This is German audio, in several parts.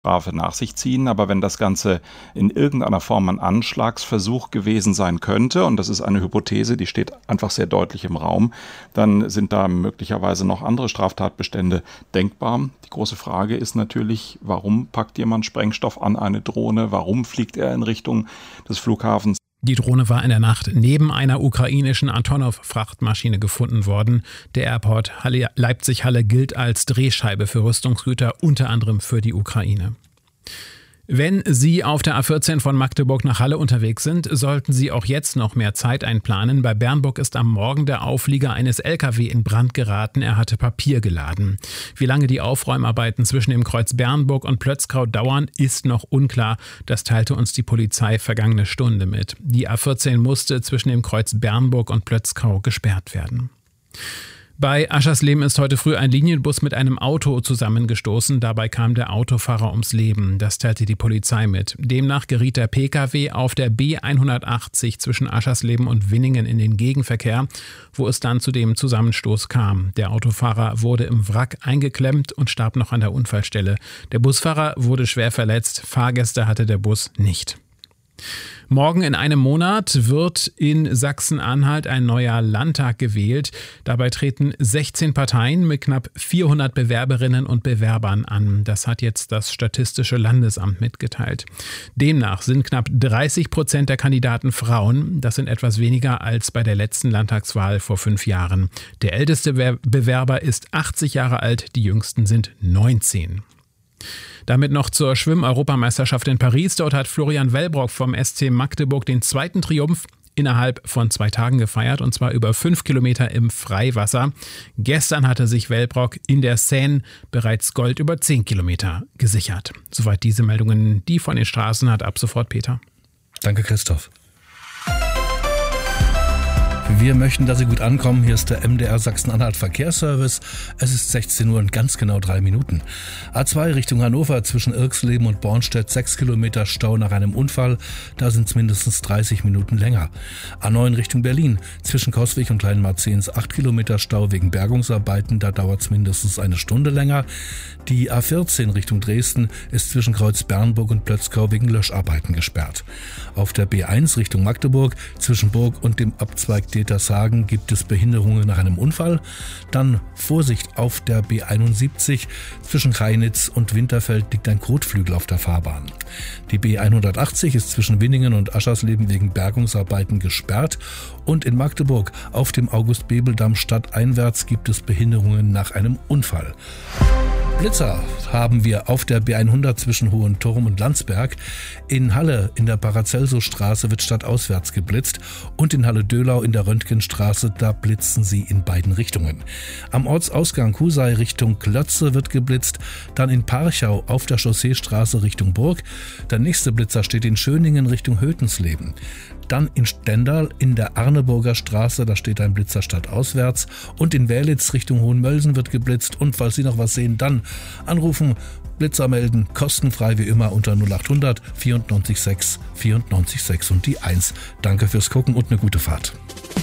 Strafe nach sich ziehen, aber wenn das Ganze in irgendeiner Form ein Anschlagsversuch gewesen sein könnte, und das ist eine Hypothese, die steht einfach sehr deutlich im Raum, dann sind da möglicherweise noch andere Straftatbestände denkbar. Die große Frage ist natürlich, warum packt jemand Sprengstoff an eine Drohne, warum fliegt er in Richtung des Flughafens? Die Drohne war in der Nacht neben einer ukrainischen Antonov-Frachtmaschine gefunden worden. Der Airport Leipzig-Halle gilt als Drehscheibe für Rüstungsgüter, unter anderem für die Ukraine. Wenn Sie auf der A14 von Magdeburg nach Halle unterwegs sind, sollten Sie auch jetzt noch mehr Zeit einplanen. Bei Bernburg ist am Morgen der Auflieger eines LKW in Brand geraten. Er hatte Papier geladen. Wie lange die Aufräumarbeiten zwischen dem Kreuz Bernburg und Plötzkau dauern, ist noch unklar. Das teilte uns die Polizei vergangene Stunde mit. Die A14 musste zwischen dem Kreuz Bernburg und Plötzkau gesperrt werden. Bei Aschersleben ist heute früh ein Linienbus mit einem Auto zusammengestoßen. Dabei kam der Autofahrer ums Leben. Das teilte die Polizei mit. Demnach geriet der Pkw auf der B180 zwischen Aschersleben und Winningen in den Gegenverkehr, wo es dann zu dem Zusammenstoß kam. Der Autofahrer wurde im Wrack eingeklemmt und starb noch an der Unfallstelle. Der Busfahrer wurde schwer verletzt. Fahrgäste hatte der Bus nicht. Morgen in einem Monat wird in Sachsen-Anhalt ein neuer Landtag gewählt. Dabei treten 16 Parteien mit knapp 400 Bewerberinnen und Bewerbern an. Das hat jetzt das Statistische Landesamt mitgeteilt. Demnach sind knapp 30% der Kandidaten Frauen. Das sind etwas weniger als bei der letzten Landtagswahl vor 5 Jahren. Der älteste Bewerber ist 80 Jahre alt, die jüngsten sind 19. Damit noch zur Schwimm-Europameisterschaft in Paris. Dort hat Florian Wellbrock vom SC Magdeburg den zweiten Triumph innerhalb von 2 Tagen gefeiert, und zwar über 5 Kilometer im Freiwasser. Gestern hatte sich Wellbrock in der Seine bereits Gold über 10 Kilometer gesichert. Soweit diese Meldungen, die von den Straßen hat. Ab sofort Peter. Danke, Christoph. Wir möchten, dass Sie gut ankommen. Hier ist der MDR Sachsen-Anhalt Verkehrsservice. Es ist 16 Uhr und ganz genau 3 Minuten. A2 Richtung Hannover zwischen Irxleben und Bornstedt 6 Kilometer Stau nach einem Unfall. Da sind es mindestens 30 Minuten länger. A9 Richtung Berlin zwischen Coswig und Kleinmarzens 8 Kilometer Stau wegen Bergungsarbeiten. Da dauert es mindestens eine Stunde länger. Die A14 Richtung Dresden ist zwischen Kreuz Bernburg und Plötzkau wegen Löscharbeiten gesperrt. Auf der B1 Richtung Magdeburg zwischen Burg und dem Abzweig Detershagen gibt es Behinderungen nach einem Unfall. Dann Vorsicht auf der B71 zwischen Kreinitz und Winterfeld liegt ein Kotflügel auf der Fahrbahn. Die B180 ist zwischen Winningen und Aschersleben wegen Bergungsarbeiten gesperrt. Und in Magdeburg auf dem August-Bebel-Damm stadteinwärts gibt es Behinderungen nach einem Unfall. Blitzer haben wir auf der B100 zwischen Hohenturm und Landsberg. In Halle in der Paracelsus-Straße wird stadtauswärts geblitzt und in Halle-Döhlau in der Röntgenstraße, da blitzen sie in beiden Richtungen. Am Ortsausgang Husei Richtung Klötze wird geblitzt, dann in Parchau auf der Chausseestraße Richtung Burg. Der nächste Blitzer steht in Schöningen Richtung Hötensleben. Dann in Stendal in der Arneburger Straße, da steht ein Blitzer stadtauswärts. Und in Wälitz Richtung Hohenmölsen wird geblitzt. Und falls Sie noch was sehen, dann anrufen, Blitzer melden, kostenfrei wie immer unter 0800 94 6 94 6 und die 1. Danke fürs Gucken und eine gute Fahrt.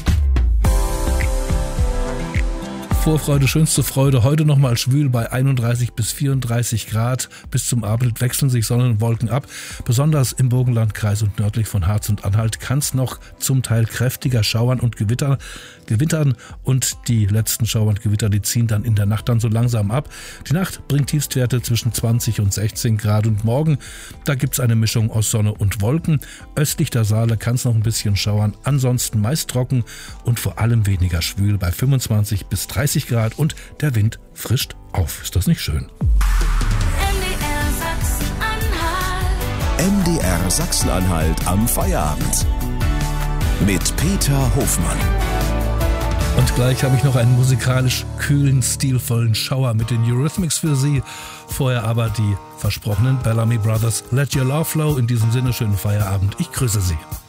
Vorfreude, schönste Freude. Heute nochmal schwül bei 31 bis 34 Grad. Bis zum Abend wechseln sich Sonne und Wolken ab. Besonders im Burgenlandkreis und nördlich von Harz und Anhalt kann es noch zum Teil kräftiger schauern und gewittern. Und die letzten Schauer und Gewitter, die ziehen dann in der Nacht dann so langsam ab. Die Nacht bringt Tiefstwerte zwischen 20 und 16 Grad. Und morgen, da gibt es eine Mischung aus Sonne und Wolken. Östlich der Saale kann es noch ein bisschen schauern. Ansonsten meist trocken und vor allem weniger schwül bei 25 bis 30 Grad und der Wind frischt auf. Ist das nicht schön? MDR Sachsen-Anhalt am Feierabend mit Peter Hofmann. Und gleich habe ich noch einen musikalisch kühlen, stilvollen Schauer mit den Eurythmics für Sie. Vorher aber die versprochenen Bellamy Brothers Let Your Love Flow. In diesem Sinne schönen Feierabend. Ich grüße Sie.